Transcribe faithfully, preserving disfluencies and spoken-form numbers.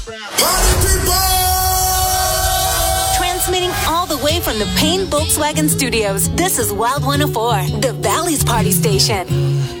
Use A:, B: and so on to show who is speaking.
A: Transmitting all the way from the Payne Volkswagen Studios, this is Wild one oh four, the Valley's party station.